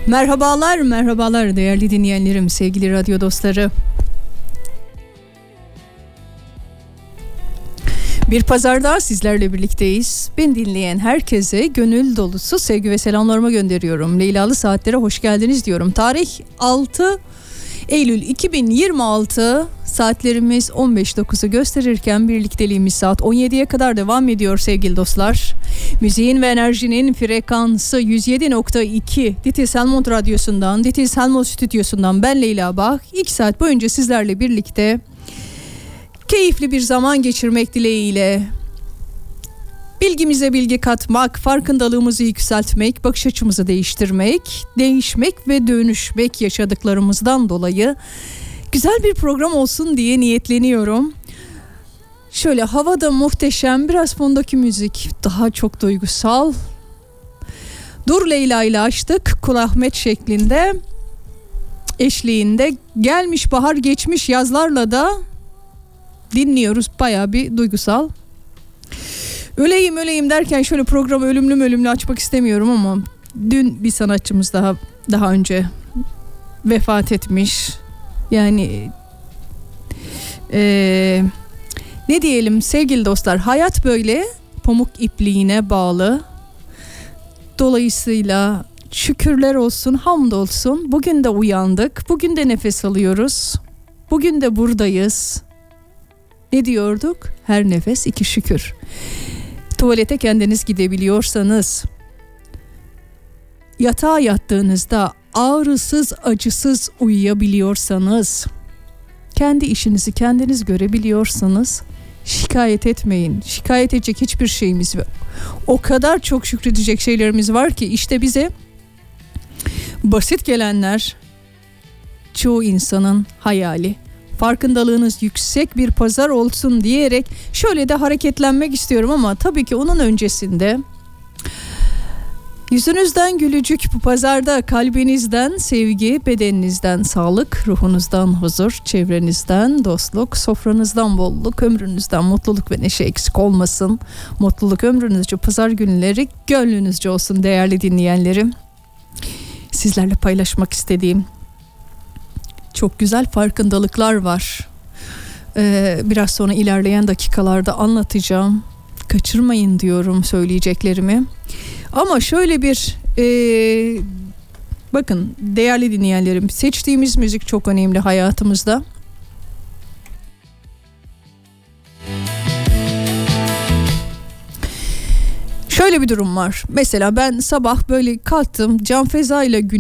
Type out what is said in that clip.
Merhabalar, merhabalar değerli dinleyenlerim, sevgili radyo dostları. Bir pazar daha sizlerle birlikteyiz. Beni dinleyen herkese gönül dolusu sevgi ve selamlarımı gönderiyorum. Leylalı saatlere hoş geldiniz diyorum. Tarih 6 Eylül 2026, saatlerimiz 15.09'u gösterirken birlikteliğimiz saat 17'ye kadar devam ediyor sevgili dostlar. Müziğin ve enerjinin frekansı 107.2 Ditis Helmond Radyosu'ndan, Ditis Helmond Stüdyosu'ndan ben Leyla Bak. 2 saat boyunca sizlerle birlikte keyifli bir zaman geçirmek dileğiyle, bilgimize bilgi katmak, farkındalığımızı yükseltmek, bakış açımızı değiştirmek, değişmek ve dönüşmek yaşadıklarımızdan dolayı güzel bir program olsun diye niyetleniyorum. Şöyle havada muhteşem, biraz fondaki müzik daha çok duygusal. Dur Leyla ile açtık, Kul Ahmet şeklinde, eşliğinde gelmiş bahar geçmiş yazlarla da dinliyoruz, bayağı bir duygusal. Öleyim derken şöyle programı ölümlü açmak istemiyorum ama dün bir sanatçımız daha önce vefat etmiş. Yani ne diyelim sevgili dostlar, hayat böyle pamuk ipliğine bağlı. Dolayısıyla şükürler olsun, hamdolsun. Bugün de uyandık, bugün de nefes alıyoruz, bugün de buradayız. Ne diyorduk? Her nefes iki şükür. Tuvalete kendiniz gidebiliyorsanız, yatağa yattığınızda ağrısız, acısız uyuyabiliyorsanız, kendi işinizi kendiniz görebiliyorsanız şikayet etmeyin. Şikayet edecek hiçbir şeyimiz yok. O kadar çok şükredecek şeylerimiz var ki işte bize basit gelenler çoğu insanın hayali. Farkındalığınız yüksek bir pazar olsun diyerek şöyle de hareketlenmek istiyorum ama tabii ki onun öncesinde yüzünüzden gülücük bu pazarda, kalbinizden sevgi, bedeninizden sağlık, ruhunuzdan huzur, çevrenizden dostluk, sofranızdan bolluk, ömrünüzden mutluluk ve neşe eksik olmasın. Mutluluk ömrünüzce, pazar günleri gönlünüzce olsun değerli dinleyenlerim. Sizlerle paylaşmak istediğim çok güzel farkındalıklar var. Biraz sonra ilerleyen dakikalarda anlatacağım. Kaçırmayın diyorum söyleyeceklerimi. Ama şöyle bir bakın değerli dinleyenlerim, seçtiğimiz müzik çok önemli hayatımızda. Şöyle bir durum var. Mesela ben sabah böyle kalktım, Can Feza ile